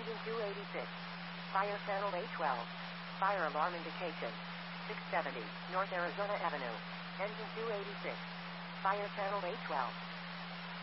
Engine 286. Fire channel A12. Fire alarm indication. 670 North Arizona Avenue. Engine 286. Fire channel A12.